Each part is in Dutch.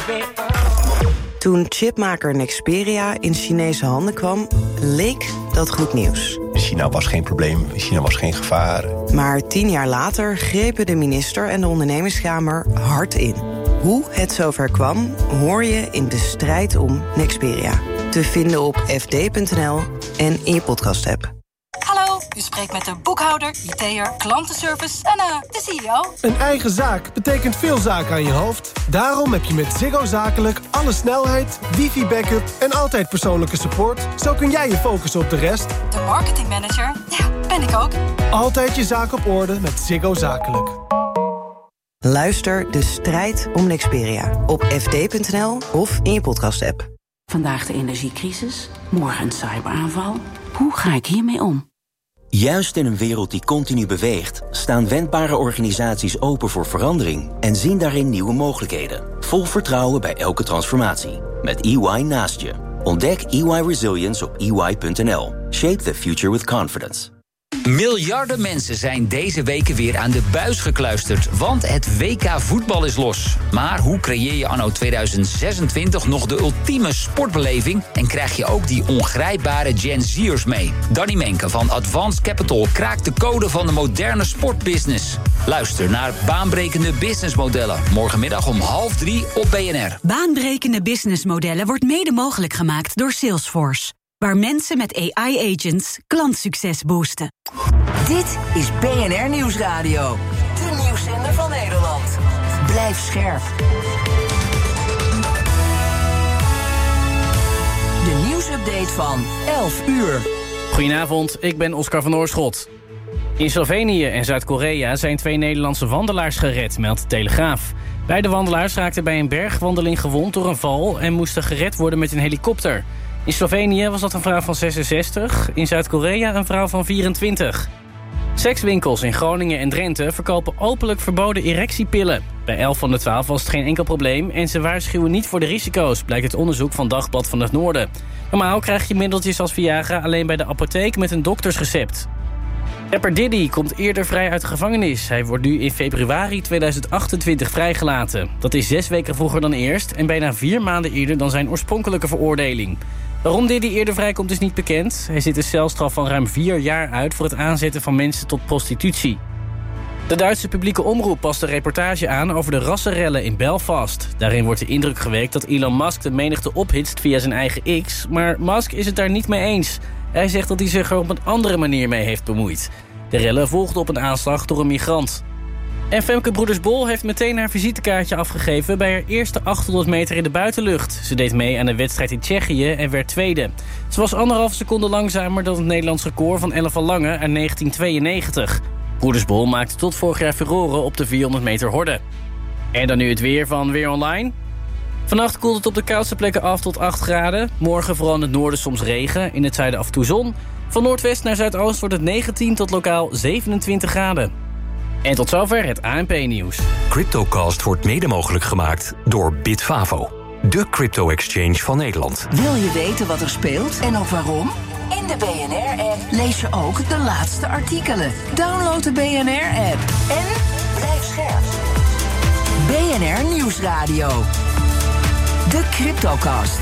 Toen chipmaker Nexperia in Chinese handen kwam, leek dat goed nieuws. China was geen probleem, China was geen gevaar. Maar 10 jaar later grepen de minister en de ondernemerskamer hard in. Hoe het zover kwam, hoor je in de strijd om Nexperia. Te vinden op fd.nl en in je podcast-app. Hallo, u spreekt met de boekhouder, IT'er, klantenservice en de CEO. Een eigen zaak betekent veel zaken aan je hoofd. Daarom heb je met Ziggo Zakelijk alle snelheid, wifi-backup en altijd persoonlijke support. Zo kun jij je focussen op de rest. De marketingmanager, ja, ben ik ook. Altijd je zaak op orde met Ziggo Zakelijk. Luister de strijd om Nexperia op fd.nl of in je podcast-app. Vandaag de energiecrisis, morgen een cyberaanval. Hoe ga ik hiermee om? Juist in een wereld die continu beweegt, staan wendbare organisaties open voor verandering en zien daarin nieuwe mogelijkheden. Vol vertrouwen bij elke transformatie. Met EY naast je. Ontdek EY Resilience op ey.nl. Shape the future with confidence. Miljarden mensen zijn deze weken weer aan de buis gekluisterd, want het WK voetbal is los. Maar hoe creëer je anno 2026 nog de ultieme sportbeleving en krijg je ook die ongrijpbare Gen Z'ers mee? Danny Menke van Advanced Capital kraakt de code van de moderne sportbusiness. Luister naar Baanbrekende Businessmodellen, morgenmiddag om 14:30 op BNR. Baanbrekende businessmodellen wordt mede mogelijk gemaakt door Salesforce, waar mensen met AI-agents klantsucces boosten. Dit is BNR Nieuwsradio. De nieuwszender van Nederland. Blijf scherp. De nieuwsupdate van 11 uur. Goedenavond, ik ben Oscar van Oorschot. In Slovenië en Zuid-Korea zijn 2 Nederlandse wandelaars gered, meldt de Telegraaf. Beide wandelaars raakten bij een bergwandeling gewond door een val en moesten gered worden met een helikopter. In Slovenië was dat een vrouw van 66, in Zuid-Korea een vrouw van 24. Sekswinkels in Groningen en Drenthe verkopen openlijk verboden erectiepillen. Bij 11 van de 12 was het geen enkel probleem en ze waarschuwen niet voor de risico's, blijkt uit onderzoek van Dagblad van het Noorden. Normaal krijg je middeltjes als Viagra alleen bij de apotheek met een doktersrecept. Rapper Diddy komt eerder vrij uit de gevangenis. Hij wordt nu in februari 2028 vrijgelaten. Dat is 6 weken vroeger dan eerst en bijna 4 maanden eerder dan zijn oorspronkelijke veroordeling. Waarom Diddy eerder vrijkomt is niet bekend. Hij zit een celstraf van ruim 4 jaar uit voor het aanzetten van mensen tot prostitutie. De Duitse publieke omroep past een reportage aan over de rassenrellen in Belfast. Daarin wordt de indruk gewekt dat Elon Musk de menigte ophitst via zijn eigen X, maar Musk is het daar niet mee eens. Hij zegt dat hij zich er op een andere manier mee heeft bemoeid. De rellen volgden op een aanslag door een migrant. En Femke Broeders-Bol heeft meteen haar visitekaartje afgegeven bij haar eerste 800 meter in de buitenlucht. Ze deed mee aan een wedstrijd in Tsjechië en werd tweede. Ze was 1,5 seconde langzamer dan het Nederlands record van Ella van Lange uit 1992. Broeders-Bol maakte tot vorig jaar furoren op de 400 meter horde. En dan nu het weer van Weer Online. Vannacht koelt het op de koudste plekken af tot 8 graden. Morgen vooral in het noorden soms regen, in het zuiden af en toe zon. Van noordwest naar zuidoost wordt het 19 tot lokaal 27 graden. En tot zover het ANP-nieuws. CryptoCast wordt mede mogelijk gemaakt door Bitfavo, de crypto-exchange van Nederland. Wil je weten wat er speelt en ook waarom? In de BNR-app lees je ook de laatste artikelen. Download de BNR-app en blijf scherp. BNR Nieuwsradio. De CryptoCast.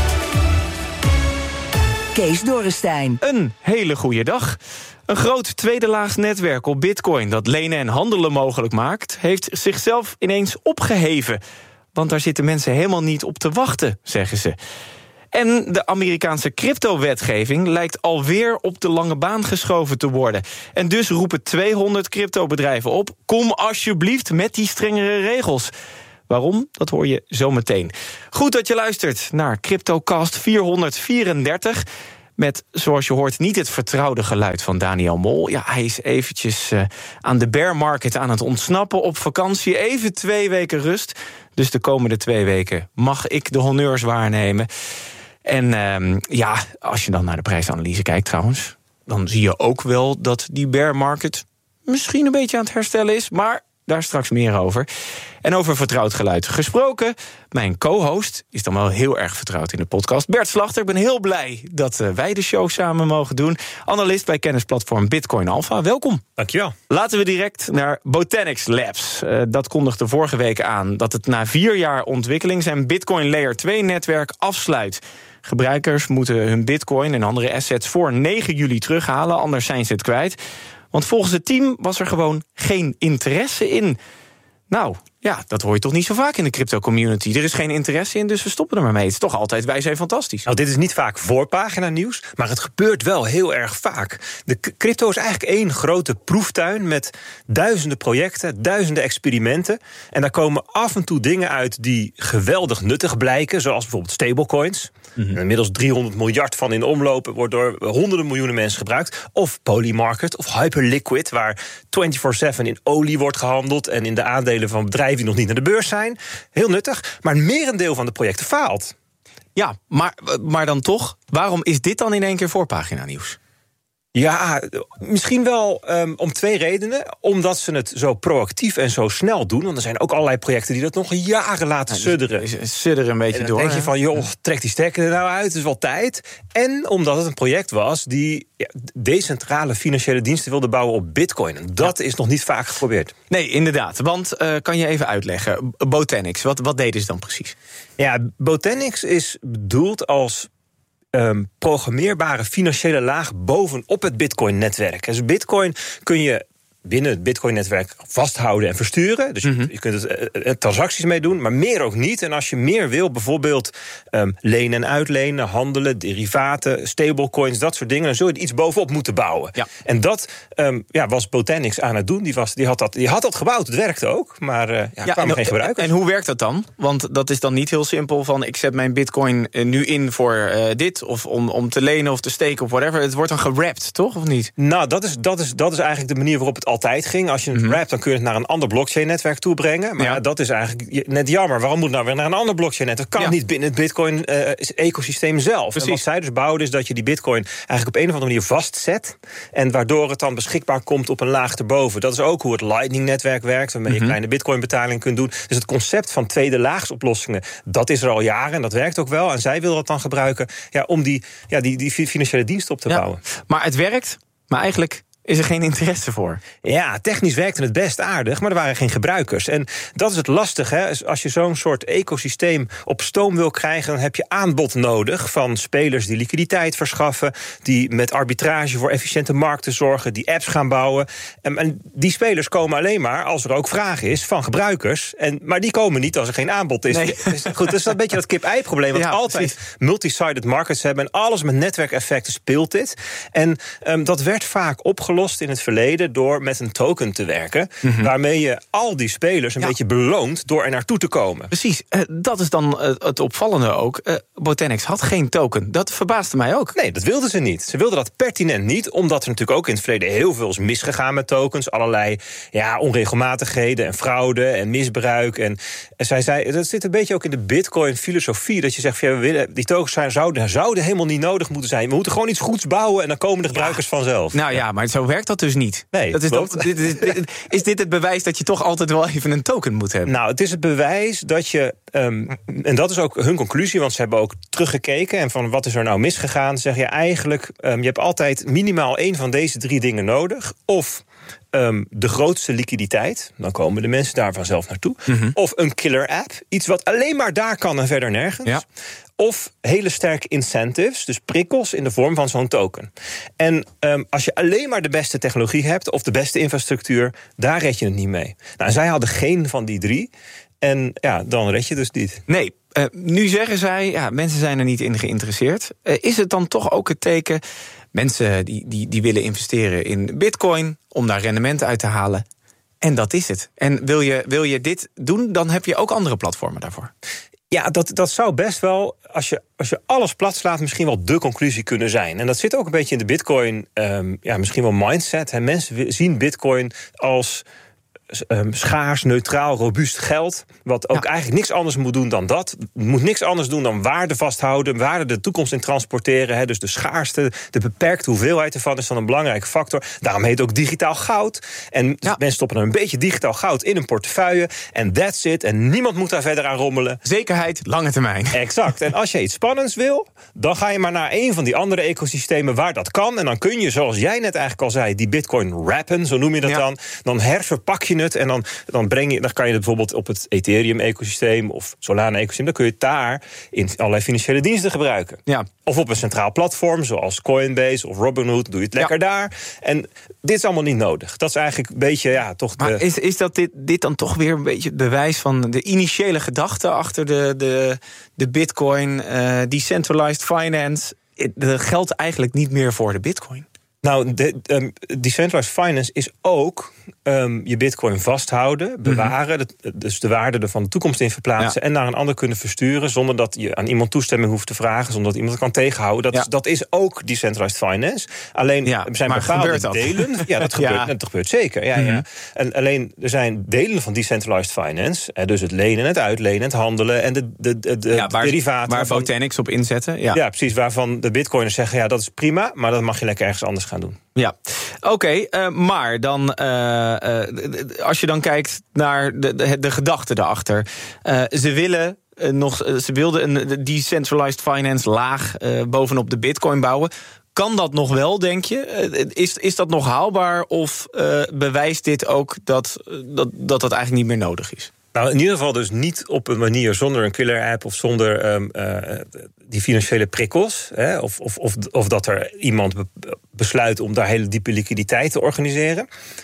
Kees Dorrestein. Een hele goede dag. Een groot tweede laags netwerk op Bitcoin dat lenen en handelen mogelijk maakt, heeft zichzelf ineens opgeheven. Want daar zitten mensen helemaal niet op te wachten, zeggen ze. En de Amerikaanse cryptowetgeving lijkt alweer op de lange baan geschoven te worden. En dus roepen 200 cryptobedrijven op: kom alsjeblieft met die strengere regels. Waarom? Dat hoor je zo meteen. Goed dat je luistert naar CryptoCast 434... met, zoals je hoort, niet het vertrouwde geluid van Daniel Mol. Ja, hij is eventjes aan de bear market aan het ontsnappen op vakantie. Even 2 weken rust. Dus de komende 2 weken mag ik de honneurs waarnemen. En als je dan naar de prijsanalyse kijkt trouwens, dan zie je ook wel dat die bear market misschien een beetje aan het herstellen is, maar Daar straks meer over. En over vertrouwd geluid gesproken. Mijn co-host is dan wel heel erg vertrouwd in de podcast. Bert Slachter, ik ben heel blij dat wij de show samen mogen doen. Analist bij kennisplatform Bitcoin Alpha. Welkom. Dankjewel. Laten we direct naar Botanix Labs. Dat kondigde vorige week aan dat het na 4 jaar ontwikkeling zijn Bitcoin Layer 2-netwerk afsluit. Gebruikers moeten hun bitcoin en andere assets voor 9 juli terughalen, anders zijn ze het kwijt. Want volgens het team was er gewoon geen interesse in. Nou, ja, dat hoor je toch niet zo vaak in de crypto-community. Er is geen interesse in, dus we stoppen er maar mee. Het is toch altijd, wij zijn fantastisch. Nou, dit is niet vaak voorpagina nieuws, maar het gebeurt wel heel erg vaak. De crypto is eigenlijk één grote proeftuin met duizenden projecten, duizenden experimenten. En daar komen af en toe dingen uit die geweldig nuttig blijken, zoals bijvoorbeeld stablecoins. Inmiddels 300 miljard van in omloop, wordt door honderden miljoenen mensen gebruikt. Of Polymarket of Hyperliquid, waar 24/7 in olie wordt gehandeld en in de aandelen van bedrijven die nog niet naar de beurs zijn. Heel nuttig, maar een merendeel van de projecten faalt. Ja, maar dan toch, waarom is dit dan in één keer voorpagina nieuws? Ja, misschien wel om 2 redenen. Omdat ze het zo proactief en zo snel doen. Want er zijn ook allerlei projecten die dat nog jaren laten sudderen. Sudderen een beetje en dan door. denk je van, joh, trek die stekker er nou uit, het is wel tijd. En omdat het een project was die decentrale financiële diensten wilde bouwen op Bitcoin. En dat is nog niet vaak geprobeerd. Nee, inderdaad. Want kan je even uitleggen, Botanix, wat deden ze dan precies? Ja, Botanix is bedoeld als programmeerbare financiële laag bovenop het Bitcoin-netwerk. Dus Bitcoin kun je binnen het Bitcoin-netwerk vasthouden en versturen. Dus je kunt er transacties mee doen, maar meer ook niet. En als je meer wil, bijvoorbeeld lenen en uitlenen, handelen, derivaten, stablecoins, dat soort dingen, dan zul je er iets bovenop moeten bouwen. Ja. En dat was Botanix aan het doen. Die had dat gebouwd, het werkte ook, maar kwamen geen gebruikers. En hoe werkt dat dan? Want dat is dan niet heel simpel van, ik zet mijn Bitcoin nu in voor dit, of om te lenen of te steken of whatever. Het wordt dan gewrapt, toch? Of niet? Nou, dat is eigenlijk de manier waarop het altijd ging. Als je het wrapt, dan kun je het naar een ander blockchain-netwerk toe brengen. Maar dat is eigenlijk net jammer. Waarom moet het nou weer naar een ander blockchain-netwerk? Dat kan niet binnen het Bitcoin-ecosysteem zelf. Precies. En wat zij dus bouwden, is dat je die Bitcoin eigenlijk op een of andere manier vastzet. En waardoor het dan beschikbaar komt op een laag erboven. Dat is ook hoe het Lightning-netwerk werkt, waarmee je kleine Bitcoin-betalingen kunt doen. Dus het concept van tweede laagsoplossingen, dat is er al jaren en dat werkt ook wel. En zij wilden dat dan gebruiken om die financiële diensten op te bouwen. Maar het werkt, maar eigenlijk is er geen interesse voor. Ja, technisch werkte het best aardig, maar er waren geen gebruikers. En dat is het lastige, hè? Als je zo'n soort ecosysteem op stoom wil krijgen, dan heb je aanbod nodig van spelers die liquiditeit verschaffen, die met arbitrage voor efficiënte markten zorgen, die apps gaan bouwen. En die spelers komen alleen maar als er ook vraag is van gebruikers. Maar die komen niet als er geen aanbod is. Nee. Goed, dat is een beetje dat kip-ei-probleem. Want altijd multi-sided markets hebben en alles met netwerkeffecten speelt dit. En dat werd vaak opgelost in het verleden door met een token te werken, waarmee je al die spelers een beetje beloont door er naartoe te komen. Precies, dat is dan het opvallende ook. Botanix had geen token, dat verbaasde mij ook. Nee, dat wilden ze niet. Ze wilden dat pertinent niet, omdat er natuurlijk ook in het verleden heel veel is misgegaan met tokens, allerlei onregelmatigheden en fraude en misbruik. En zij zei, dat zit een beetje ook in de Bitcoin-filosofie, dat je zegt, we willen, die tokens zouden helemaal niet nodig moeten zijn. We moeten gewoon iets goeds bouwen en dan komen de gebruikers vanzelf. Nou ja, maar zo werkt dat dus niet. Nee, is dit het bewijs dat je toch altijd wel even een token moet hebben? Nou, het is het bewijs dat je, en dat is ook hun conclusie, want ze hebben ook teruggekeken en van wat is er nou misgegaan, zeg je eigenlijk, je hebt altijd minimaal 1 van deze 3 dingen nodig. Of de grootste liquiditeit, dan komen de mensen daar vanzelf naartoe. Of een killer app, iets wat alleen maar daar kan en verder nergens. Ja. Of hele sterke incentives, dus prikkels in de vorm van zo'n token. En als je alleen maar de beste technologie hebt of de beste infrastructuur, daar red je het niet mee. Nou, zij hadden geen van die 3. En dan red je dus niet. Nee, nu zeggen zij, mensen zijn er niet in geïnteresseerd. Is het dan toch ook het teken, mensen die willen investeren in Bitcoin om daar rendement uit te halen? En dat is het. En wil je dit doen, dan heb je ook andere platformen daarvoor. Ja, dat zou best wel, als je alles plat slaat, misschien wel de conclusie kunnen zijn. En dat zit ook een beetje in de Bitcoin, misschien wel mindset. Hè. Mensen zien Bitcoin als schaars, neutraal, robuust geld, wat ook eigenlijk niks anders moet doen dan dat. Moet niks anders doen dan waarde vasthouden, waarde de toekomst in transporteren. Hè. Dus de schaarste, de beperkte hoeveelheid ervan is dan een belangrijke factor. Daarom heet het ook digitaal goud. En mensen stoppen er een beetje digitaal goud in een portefeuille. En that's it. En niemand moet daar verder aan rommelen. Zekerheid, lange termijn. Exact. En als je iets spannends wil, dan ga je maar naar een van die andere ecosystemen waar dat kan. En dan kun je, zoals jij net eigenlijk al zei, die bitcoin wrappen, zo noem je dat dan. Dan herverpak je het en dan kan je het bijvoorbeeld op het Ethereum-ecosysteem of Solana-ecosysteem, dan kun je het daar in allerlei financiële diensten gebruiken. Ja. Of op een centraal platform, zoals Coinbase of Robinhood, doe je het lekker daar. En dit is allemaal niet nodig. Dat is eigenlijk een beetje, toch... Maar is dat dit dan toch weer een beetje het bewijs van de initiële gedachte achter de bitcoin, decentralized finance? Dat geldt eigenlijk niet meer voor de bitcoin. Nou, decentralized finance is ook je bitcoin vasthouden, bewaren, dus de waarde er van de toekomst in verplaatsen en naar een ander kunnen versturen zonder dat je aan iemand toestemming hoeft te vragen, zonder dat iemand het kan tegenhouden. Dat is ook decentralized finance. Alleen er zijn bepaalde delen. Ja, dat gebeurt zeker. En alleen er zijn delen van decentralized finance, dus het lenen, het uitlenen, het handelen en de derivaten. Waar Botanix op inzetten. Ja, precies. Waarvan de bitcoiners zeggen, dat is prima, maar dat mag je lekker ergens anders gaan doen. Ja, oké, maar dan als je dan kijkt naar de gedachte daarachter. Ze wilden een decentralized finance laag bovenop de bitcoin bouwen. Kan dat nog wel, denk je? Is dat nog haalbaar of bewijst dit ook dat eigenlijk niet meer nodig is? Nou, in ieder geval dus niet op een manier zonder een killer app of zonder die financiële prikkels. Hè, of dat er iemand besluit om daar hele diepe liquiditeit te organiseren.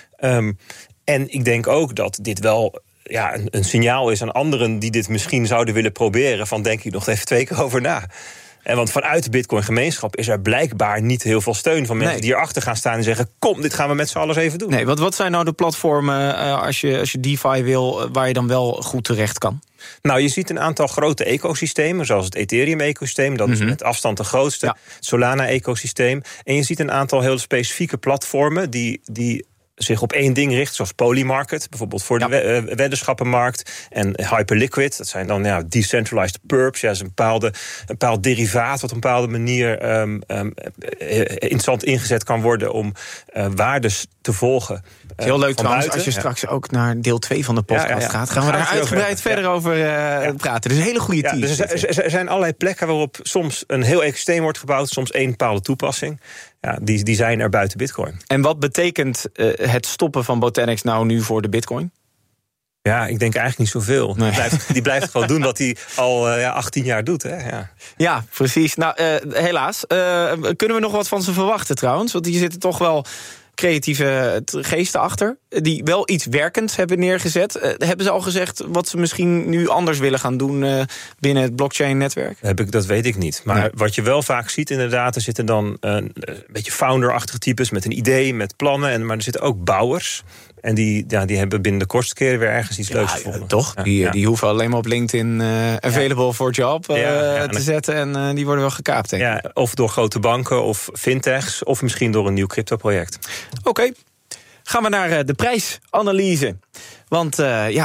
En ik denk ook dat dit wel een signaal is aan anderen die dit misschien zouden willen proberen. Van denk ik nog even 2 keer over na. En want vanuit de Bitcoin-gemeenschap is er blijkbaar niet heel veel steun van mensen die erachter gaan staan en zeggen: kom, dit gaan we met z'n allen even doen. Nee, wat zijn nou de platformen als je DeFi wil, waar je dan wel goed terecht kan? Nou, je ziet een aantal grote ecosystemen, zoals het Ethereum-ecosysteem, dat is met afstand de grootste, het Solana-ecosysteem. En je ziet een aantal heel specifieke platformen die zich op één ding richt, zoals Polymarket, bijvoorbeeld voor de weddenschappenmarkt, en Hyperliquid, dat zijn dan decentralized perps, dat is een bepaald derivaat wat op een bepaalde manier interessant ingezet kan worden om waardes te volgen. Heel leuk trouwens, als je straks ook naar deel 2 van de podcast gaat, gaan we daar uitgebreid verder over praten. Dus een hele goede team. Dus er zijn allerlei plekken waarop soms een heel ecosysteem wordt gebouwd, soms één bepaalde toepassing. Ja, die zijn er buiten Bitcoin. En wat betekent het stoppen van Botanix nou nu voor de Bitcoin? Ja, ik denk eigenlijk niet zoveel. Nee. Die blijft gewoon doen wat hij al 18 jaar doet. Hè? Ja, precies. Nou, helaas. Kunnen we nog wat van ze verwachten trouwens? Want hier zitten toch wel creatieve geesten achter, die wel iets werkends hebben neergezet. Hebben ze al gezegd wat ze misschien nu anders willen gaan doen binnen het blockchain-netwerk? Dat weet ik niet. Maar wat je wel vaak ziet inderdaad, er zitten dan een beetje founder-achtige types met een idee, met plannen, maar er zitten ook bouwers. En die hebben binnen de kortste keer weer ergens iets leuks gevonden. Toch? Die hoeven alleen maar op LinkedIn available for job te zetten. En die worden wel gekaapt, denk ik. Of door grote banken of fintechs. Of misschien door een nieuw crypto-project. Oké. Gaan we naar de prijsanalyse. Want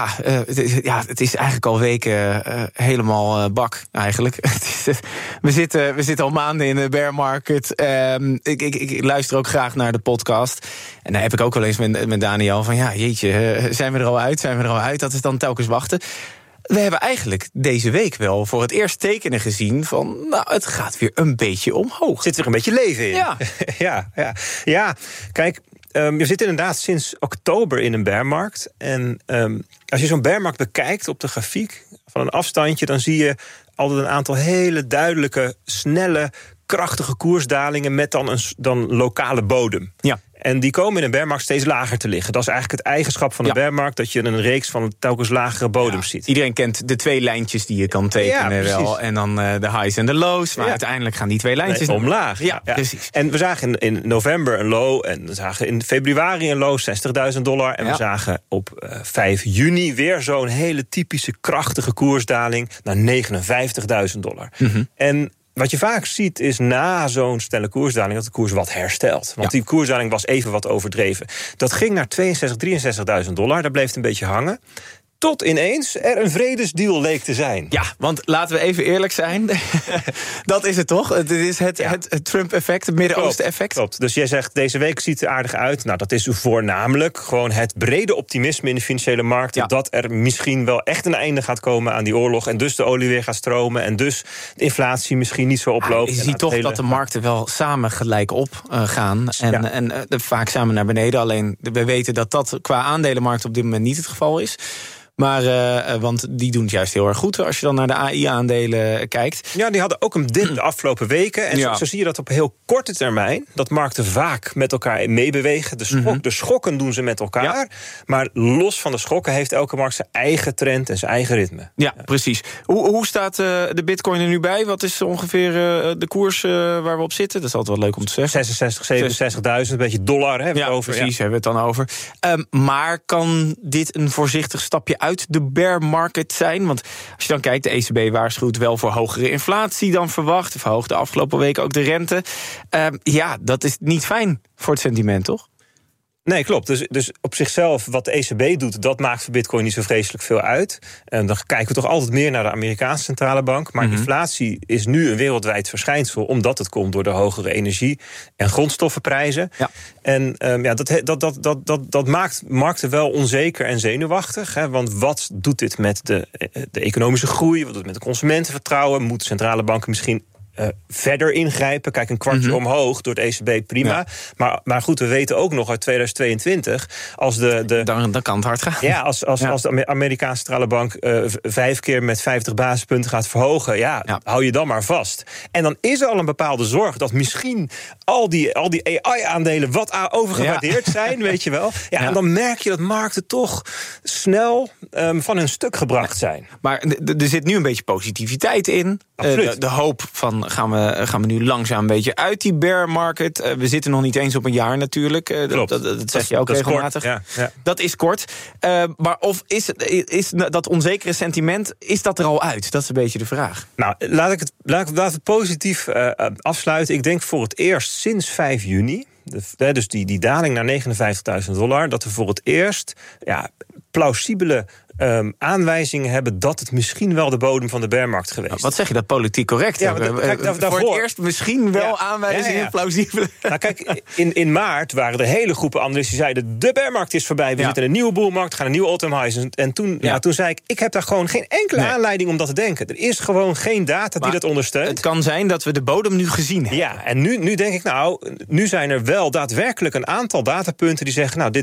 het is eigenlijk al weken helemaal bak, eigenlijk. We zitten al maanden in de bear market. Ik luister ook graag naar de podcast. En daar heb ik ook wel eens met Daniel van, jeetje, zijn we er al uit? Dat is dan telkens wachten. We hebben eigenlijk deze week wel voor het eerst tekenen gezien van, het gaat weer een beetje omhoog. Zit er een beetje leven in. Ja, kijk, je zit inderdaad sinds oktober in een bearmarkt. En als je zo'n bearmarkt bekijkt op de grafiek van een afstandje, dan zie je altijd een aantal hele duidelijke, snelle, krachtige koersdalingen met dan lokale bodem. Ja. En die komen in een bearmarkt steeds lager te liggen. Dat is eigenlijk het eigenschap van een bearmarkt, dat je een reeks van telkens lagere bodems ziet. Iedereen kent de 2 lijntjes die je kan tekenen wel. En dan de highs en de lows. Maar uiteindelijk gaan die 2 lijntjes omlaag. Ja, precies. En we zagen in november een low. En we zagen in februari een low, $60.000. En we zagen op 5 juni weer zo'n hele typische krachtige koersdaling naar $59.000. Mm-hmm. En wat je vaak ziet is na zo'n snelle koersdaling dat de koers wat herstelt. Want die koersdaling was even wat overdreven. Dat ging naar $63.000. Daar bleef het een beetje hangen. Tot ineens er een vredesdeal leek te zijn. Ja, want laten we even eerlijk zijn. Dat is het toch? Het is het Trump-effect, het Midden-Oosten-effect. Klopt. Dus jij zegt, deze week ziet er aardig uit. Nou, dat is voornamelijk gewoon het brede optimisme in de financiële markten. Ja. Dat er misschien wel echt een einde gaat komen aan die oorlog. En dus de olie weer gaat stromen. En dus de inflatie misschien niet zo oploopt. Je ziet toch dat de markten wel samen gelijk op gaan. En vaak samen naar beneden. Alleen we weten dat qua aandelenmarkt op dit moment niet het geval is. Maar, want die doen het juist heel erg goed als je dan naar de AI-aandelen kijkt. Ja, die hadden ook een dip de afgelopen weken. En zo zie je dat op heel korte termijn. Dat markten vaak met elkaar meebewegen. De schokken doen ze met elkaar. Ja. Maar los van de schokken heeft elke markt zijn eigen trend en zijn eigen ritme. Ja, precies. Hoe staat de bitcoin er nu bij? Wat is ongeveer de koers waar we op zitten? Dat is altijd wel leuk om te zeggen. 67.000, 67.000, een beetje dollar hebben we het over. Precies, hebben we het dan over. Maar kan dit een voorzichtig stapje uit de bear market zijn? Want als je dan kijkt, de ECB waarschuwt wel voor hogere inflatie dan verwacht. Verhoogde afgelopen weken ook de rente. Dat is niet fijn voor het sentiment, toch? Nee, klopt. Dus op zichzelf, wat de ECB doet, dat maakt voor bitcoin niet zo vreselijk veel uit. En dan kijken we toch altijd meer naar de Amerikaanse centrale bank. Maar inflatie is nu een wereldwijd verschijnsel, omdat het komt door de hogere energie- en grondstoffenprijzen. Ja. En dat maakt markten wel onzeker en zenuwachtig. Hè, want wat doet dit met de economische groei? Wat doet het met de consumentenvertrouwen? Moeten centrale banken misschien verder ingrijpen? Kijk, een kwartje omhoog door de ECB, prima. Ja. Maar goed, we weten ook nog uit 2022... Dan kan het hard gaan. Ja, als de Amerikaanse centrale bank 5 keer met 50 basispunten gaat verhogen... hou je dan maar vast. En dan is er al een bepaalde zorg dat misschien al die AI-aandelen wat overgewaardeerd zijn, weet je wel. Ja, en dan merk je dat markten toch snel van hun stuk gebracht zijn. Maar er zit nu een beetje positiviteit in. De hoop van gaan we nu langzaam een beetje uit die bear market. We zitten nog niet eens op een jaar natuurlijk. Dat zeg je ook regelmatig. Ja. Dat is kort. Maar of is dat onzekere sentiment, is dat er al uit? Dat is een beetje de vraag. Nou, laat het positief afsluiten. Ik denk voor het eerst sinds 5 juni... Dus die daling naar $59.000... dat we voor het eerst plausibele aanwijzingen hebben dat het misschien wel de bodem van de bearmarkt geweest is. Wat zeg je, dat politiek correct? Ja, voor het eerst misschien wel aanwijzingen plausibele. Nou kijk, in maart waren er hele groepen analisten die zeiden de bearmarkt is voorbij, we zitten in een nieuwe boelmarkt, gaan een nieuwe all-time highs. En toen zei ik heb daar gewoon geen enkele aanleiding om dat te denken. Er is gewoon geen data die dat ondersteunt. Het kan zijn dat we de bodem nu gezien hebben. Ja, en nu denk ik, nu zijn er wel daadwerkelijk een aantal datapunten die zeggen,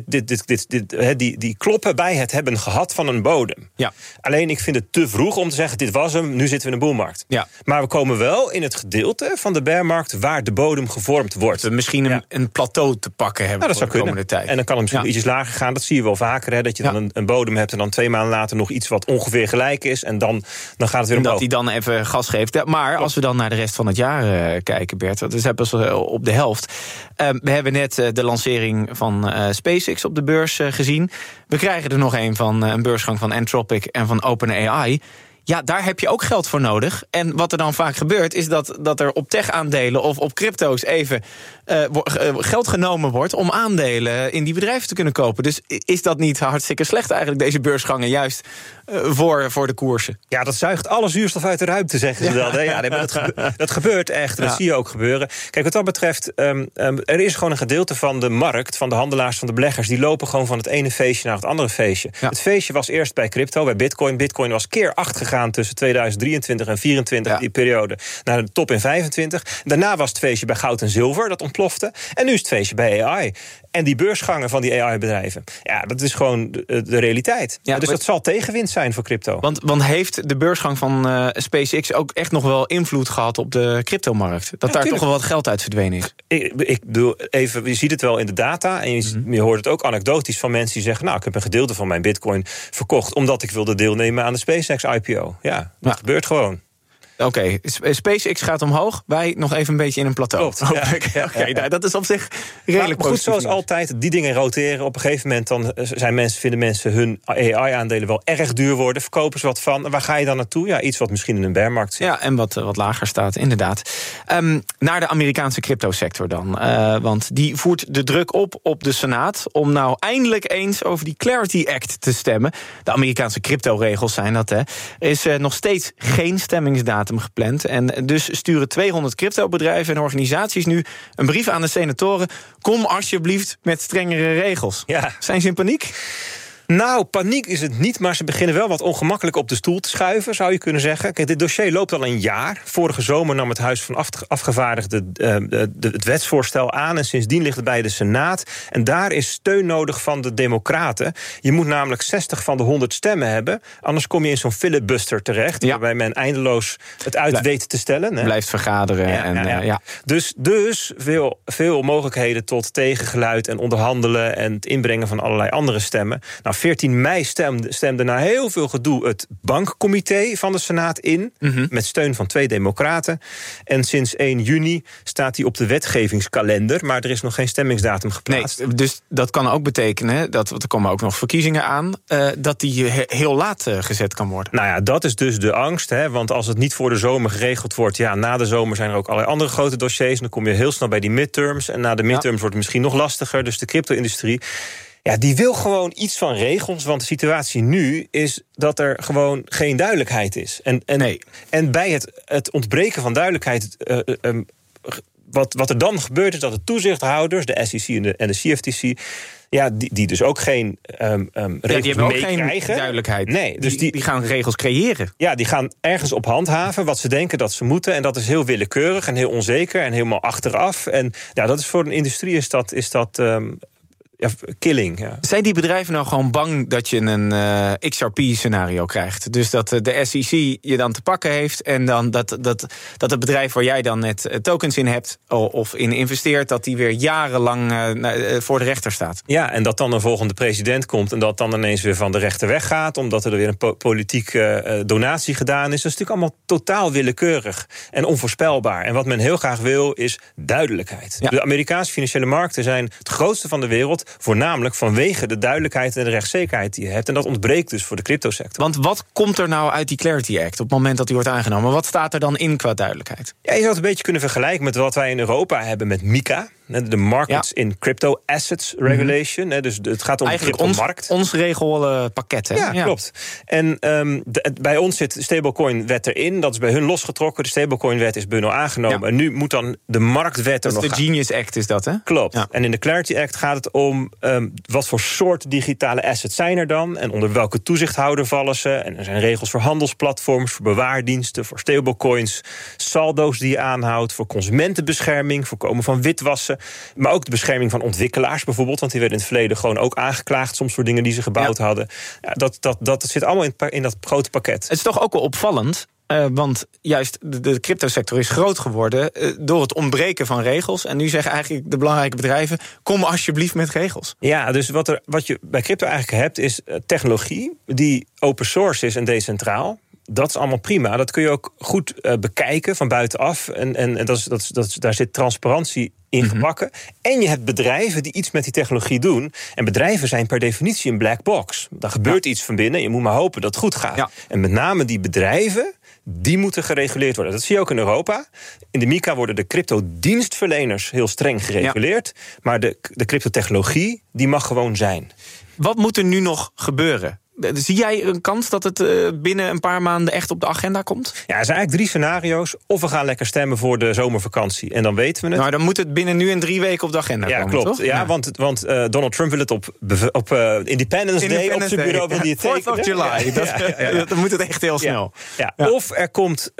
die kloppen bij het hebben gehad van een bodem. Ja. Alleen ik vind het te vroeg om te zeggen, dit was hem, nu zitten we in een boelmarkt. Ja. Maar we komen wel in het gedeelte van de bearmarkt waar de bodem gevormd wordt. Dat we misschien een plateau te pakken hebben voor de komende tijd. En dan kan het misschien ietsjes lager gaan. Dat zie je wel vaker, dat je dan een bodem hebt en dan 2 maanden later nog iets wat ongeveer gelijk is. En dan gaat het weer omhoog. Dat hij dan even gas geeft. Maar als we dan naar de rest van het jaar kijken, Bert, dat is pas op de helft. We hebben net de lancering van SpaceX op de beurs gezien. We krijgen er nog een beursgang van Anthropic en van OpenAI. Ja, daar heb je ook geld voor nodig. En wat er dan vaak gebeurt, is dat er op tech-aandelen of op crypto's even geld genomen wordt om aandelen in die bedrijven te kunnen kopen. Dus is dat niet hartstikke slecht eigenlijk, deze beursgangen, juist voor de koersen? Ja, dat zuigt alle zuurstof uit de ruimte, zeggen ze wel. Ja, dat gebeurt echt, dat zie je ook gebeuren. Kijk, wat dat betreft, er is gewoon een gedeelte van de markt, van de handelaars, van de beleggers, die lopen gewoon van het ene feestje naar het andere feestje. Ja. Het feestje was eerst bij crypto, bij Bitcoin. Bitcoin was keer 8 gegaan tussen 2023 en 2024, die periode, naar de top in 25. Daarna was het feestje bij goud en zilver, dat ontplofte. En nu is het feestje bij AI. En die beursgangen van die AI-bedrijven, dat is gewoon de realiteit. Ja, dus dat zal tegenwind zijn voor crypto. Want heeft de beursgang van SpaceX ook echt nog wel invloed gehad op de cryptomarkt? Dat daar toch wel wat geld uit verdwenen is? Ik bedoel, even, je ziet het wel in de data en je hoort het ook anekdotisch van mensen die zeggen, ik heb een gedeelte van mijn bitcoin verkocht omdat ik wilde deelnemen aan de SpaceX IPO. Ja, dat gebeurt gewoon. Oké, SpaceX gaat omhoog. Wij nog even een beetje in een plateau. Oké, dat is op zich redelijk goed, zoals altijd, die dingen roteren. Op een gegeven moment dan vinden mensen hun AI-aandelen wel erg duur worden. Verkopen ze wat van. En waar ga je dan naartoe? Ja, iets wat misschien in een bearmarkt zit. Ja, en wat lager staat, inderdaad. Naar de Amerikaanse cryptosector dan. Want die voert de druk op de Senaat om nou eindelijk eens over die Clarity Act te stemmen. De Amerikaanse cryptoregels zijn dat, hè. Er is nog steeds geen stemmingsdatum gepland. En dus sturen 200 cryptobedrijven en organisaties nu een brief aan de senatoren. Kom alsjeblieft met strengere regels. Ja. Zijn ze in paniek? Nou, paniek is het niet, maar ze beginnen wel wat ongemakkelijk op de stoel te schuiven, zou je kunnen zeggen. Kijk, dit dossier loopt al een jaar. Vorige zomer nam het Huis van Afgevaardigden het wetsvoorstel aan en sindsdien ligt het bij de Senaat. En daar is steun nodig van de Democraten. Je moet namelijk 60 van de 100 stemmen hebben, anders kom je in zo'n filibuster terecht, waarbij men eindeloos het uit weet te stellen. Hè? Blijft vergaderen. Dus veel mogelijkheden tot tegengeluid en onderhandelen en het inbrengen van allerlei andere stemmen. Nou, 14 mei stemde na heel veel gedoe het bankcomité van de Senaat in, met steun van 2 democraten. En sinds 1 juni staat hij op de wetgevingskalender, maar er is nog geen stemmingsdatum geplaatst. Nee, dus dat kan ook betekenen, er komen ook nog verkiezingen aan, dat die heel laat gezet kan worden. Nou ja, dat is dus de angst, hè, want als het niet voor de zomer geregeld wordt, na de zomer zijn er ook allerlei andere grote dossiers, dan kom je heel snel bij die midterms, en na de midterms wordt het misschien nog lastiger, dus de crypto-industrie, die wil gewoon iets van regels, want de situatie nu is dat er gewoon geen duidelijkheid is. En bij het ontbreken van duidelijkheid, wat er dan gebeurt is dat de toezichthouders, de SEC en de CFTC, die dus ook geen regels die hebben ook meekrijgen. Geen duidelijkheid. Nee, dus die gaan regels creëren. Ja, die gaan ergens op handhaven wat ze denken dat ze moeten. En dat is heel willekeurig en heel onzeker en helemaal achteraf. En dat is voor een industrie is dat killing. Ja. Zijn die bedrijven nou gewoon bang dat je een XRP-scenario krijgt? Dus dat de SEC je dan te pakken heeft en dan dat het bedrijf waar jij dan net tokens in hebt of in investeert, dat die weer jarenlang voor de rechter staat? Ja, en dat dan een volgende president komt en dat dan ineens weer van de rechter weggaat, omdat er weer een politieke donatie gedaan is. Dat is natuurlijk allemaal totaal willekeurig en onvoorspelbaar. En wat men heel graag wil, is duidelijkheid. Ja. De Amerikaanse financiële markten zijn het grootste van de wereld, voornamelijk vanwege de duidelijkheid en de rechtszekerheid die je hebt. En dat ontbreekt dus voor de cryptosector. Want wat komt er nou uit die Clarity Act op het moment dat die wordt aangenomen? Wat staat er dan in qua duidelijkheid? Ja, je zou het een beetje kunnen vergelijken met wat wij in Europa hebben met MiCA. De Markets in Crypto Assets Regulation. Dus het gaat om eigenlijk de cryptomarkt. Ons regelpakket. Ja, klopt. En bij ons zit de stablecoin-wet erin. Dat is bij hun losgetrokken. De stablecoin-wet is bij hun al aangenomen. Ja. En nu moet dan de marktwet er nog gaan. De Genius Act is dat, hè? Klopt. Ja. En in de Clarity Act gaat het om wat voor soort digitale assets zijn er dan en onder welke toezichthouder vallen ze. En er zijn regels voor handelsplatforms, voor bewaardiensten, voor stablecoins, saldo's die je aanhoudt, voor consumentenbescherming, voorkomen van witwassen, maar ook de bescherming van ontwikkelaars bijvoorbeeld, want die werden in het verleden gewoon ook aangeklaagd soms voor dingen die ze gebouwd hadden. Ja, dat zit allemaal in dat grote pakket. Het is toch ook wel opvallend, want juist de cryptosector is groot geworden door het ontbreken van regels. En nu zeggen eigenlijk de belangrijke bedrijven, kom alsjeblieft met regels. Ja, dus wat je bij crypto eigenlijk hebt, is technologie die open source is en decentraal. Dat is allemaal prima. Dat kun je ook goed bekijken van buitenaf. En daar zit transparantie in gebakken. En je hebt bedrijven die iets met die technologie doen. En bedrijven zijn per definitie een black box. Daar gebeurt iets van binnen. Je moet maar hopen dat het goed gaat. Ja. En met name die bedrijven, die moeten gereguleerd worden. Dat zie je ook in Europa. In de MiCA worden de cryptodienstverleners heel streng gereguleerd. Ja. Maar de cryptotechnologie, die mag gewoon zijn. Wat moet er nu nog gebeuren? Zie jij een kans dat het binnen een paar maanden echt op de agenda komt? Ja, er zijn eigenlijk 3 scenario's. Of we gaan lekker stemmen voor de zomervakantie. En dan weten we het. Nou, dan moet het binnen nu en 3 weken op de agenda komen, klopt. Toch? Ja, want Donald Trump wil het op Independence Day op zijn bureau wil die het tekenen. 4th of July. Dan moet het echt heel snel. Ja. Of er komt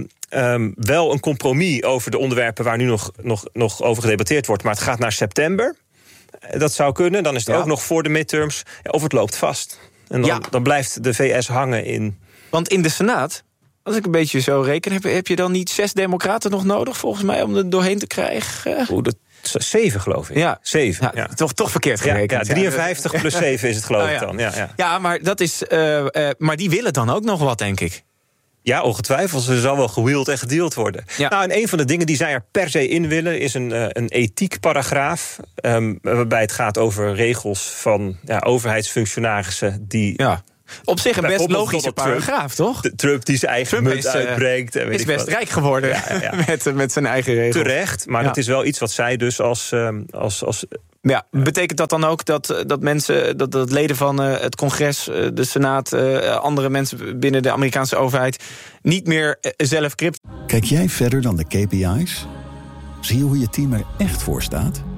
wel een compromis over de onderwerpen waar nu nog over gedebatteerd wordt. Maar het gaat naar september. Dat zou kunnen. Dan is het ook nog voor de midterms. Of het loopt vast. En dan blijft de VS hangen in. Want in de Senaat, als ik een beetje zo reken, heb je dan niet 6 democraten nog nodig, volgens mij, om er doorheen te krijgen? 7, geloof ik. Ja, 7. Ja. Toch verkeerd gerekend. Ja, 53 plus 7 is het, geloof ik dan. Ja, maar dat is. Maar die willen dan ook nog wat, denk ik. Ja, ongetwijfeld. Er zal wel gewield en gedeeld worden. Ja. Nou, en een van de dingen die zij er per se in willen is een ethiekparagraaf. Waarbij het gaat over regels van overheidsfunctionarissen die. Ja. Op zich een best logische paragraaf, toch? Trump die zijn eigen munt uitbrengt. En is best rijk geworden met zijn eigen regels. Terecht, maar dat is wel iets wat zij dus als ja, betekent dat dan ook dat mensen, dat leden van het congres, de senaat, andere mensen binnen de Amerikaanse overheid niet meer zelf crypto? Kijk jij verder dan de KPI's? Zie je hoe je team er echt voor staat?